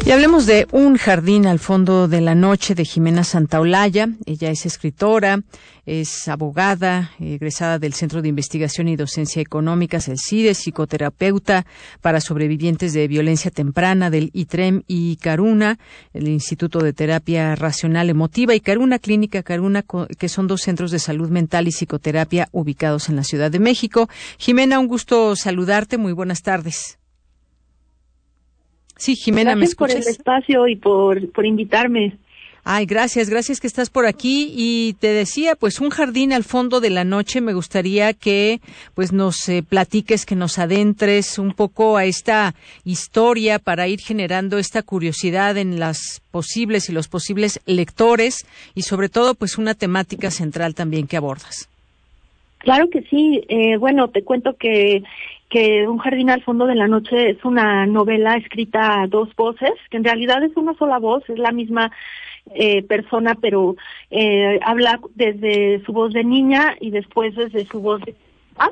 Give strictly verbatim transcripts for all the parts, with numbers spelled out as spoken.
Y hablemos de Un jardín al fondo de la noche de Jimena Santaolalla. Ella es escritora, es abogada, egresada del Centro de Investigación y Docencia Económicas, el CIDE, psicoterapeuta para sobrevivientes de violencia temprana del ITREM y Caruna, el Instituto de Terapia Racional Emotiva, y Caruna Clínica Caruna, que son dos centros de salud mental y psicoterapia ubicados en la Ciudad de México. Jimena, un gusto saludarte. Muy buenas tardes. Sí, Jimena, gracias ¿me escuchas? Por el espacio y por, por invitarme. Ay, gracias, gracias que estás por aquí. Y te decía, pues, Un jardín al fondo de la noche. Me gustaría que, pues, nos eh, platiques, que nos adentres un poco a esta historia para ir generando esta curiosidad en las posibles y los posibles lectores y, sobre todo, pues, una temática central también que abordas. Claro que sí. Eh, bueno, te cuento que que Un jardín al fondo de la noche es una novela escrita a dos voces, que en realidad es una sola voz, es la misma eh, persona, pero eh, habla desde su voz de niña y después desde su voz de papá,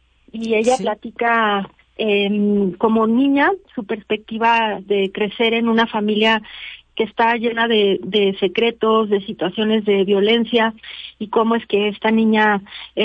y ella sí. platica eh, como niña su perspectiva de crecer en una familia que está llena de, de secretos, de situaciones de violencia, y cómo es que esta niña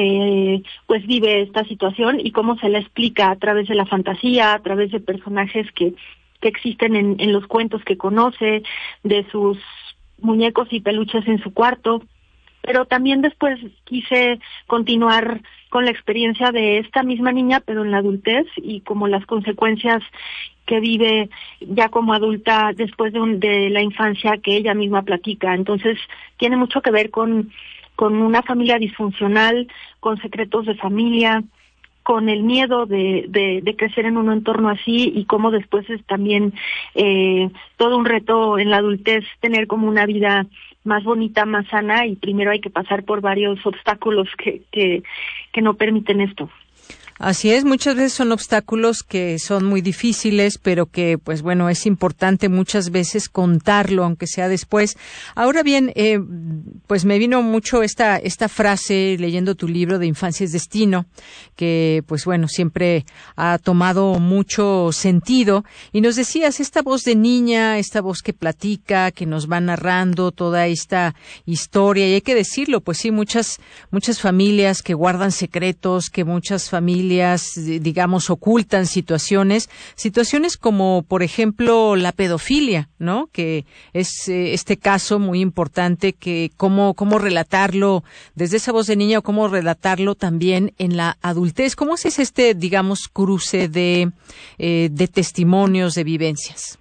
eh, pues vive esta situación y cómo se la explica a través de la fantasía, a través de personajes que, que existen en, en los cuentos que conoce, de sus muñecos y peluches en su cuarto. Pero también después quise continuar con la experiencia de esta misma niña, pero en la adultez, y como las consecuencias que vive ya como adulta después de, un, de la infancia que ella misma platica. Entonces tiene mucho que ver con, con una familia disfuncional, con secretos de familia, con el miedo de, de, de crecer en un entorno así, y cómo después es también eh, todo un reto en la adultez tener como una vida más bonita, más sana, y primero hay que pasar por varios obstáculos que, que, que no permiten esto. Así es, muchas veces son obstáculos que son muy difíciles, pero que, pues bueno, es importante muchas veces contarlo, aunque sea después. Ahora bien, eh, pues me vino mucho esta esta frase leyendo tu libro de Infancia es Destino, que, pues bueno, siempre ha tomado mucho sentido. Y nos decías, esta voz de niña, esta voz que platica, que nos va narrando toda esta historia, y hay que decirlo, pues sí, muchas muchas familias que guardan secretos, que muchas familias digamos, ocultan situaciones, situaciones como, por ejemplo, la pedofilia, ¿no? Que es eh, este caso muy importante, que cómo, cómo relatarlo desde esa voz de niña o cómo relatarlo también en la adultez. ¿Cómo es este, digamos, cruce de, eh, de testimonios, de vivencias?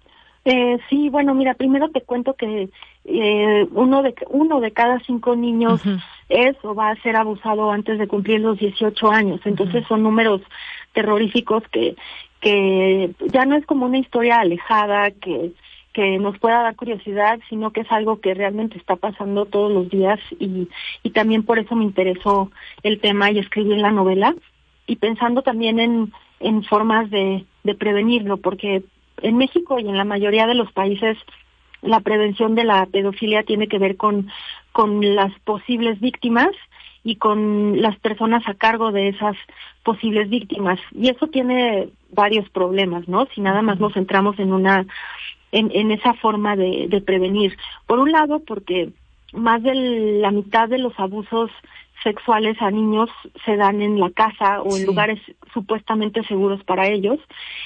Eh, sí, bueno, mira, primero te cuento que eh, uno de uno de cada cinco niños uh-huh. es o va a ser abusado antes de cumplir los dieciocho años. Entonces uh-huh. son números terroríficos que que ya no es como una historia alejada que que nos pueda dar curiosidad, sino que es algo que realmente está pasando todos los días, y y también por eso me interesó el tema y escribir la novela, y pensando también en en formas de de prevenirlo, porque en México y en la mayoría de los países la prevención de la pedofilia tiene que ver con, con las posibles víctimas y con las personas a cargo de esas posibles víctimas. Y eso tiene varios problemas, ¿no? Si nada más nos centramos en una, en, en esa forma de, de prevenir. Por un lado, porque más de la mitad de los abusos sexuales a niños se dan en la casa o en sí. lugares supuestamente seguros para ellos,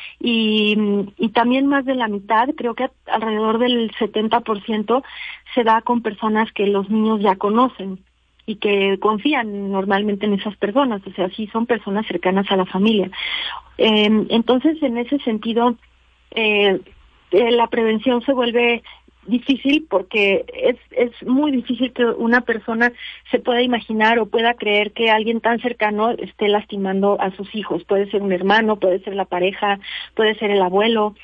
y, y también más de la mitad, creo que alrededor del setenta por ciento se da con personas que los niños ya conocen y que confían normalmente en esas personas, o sea, sí son personas cercanas a la familia. Eh, entonces, en ese sentido, eh, eh, la prevención se vuelve difícil, porque es es muy difícil que una persona se pueda imaginar o pueda creer que alguien tan cercano esté lastimando a sus hijos. Puede ser un hermano, puede ser la pareja, puede ser el abuelo,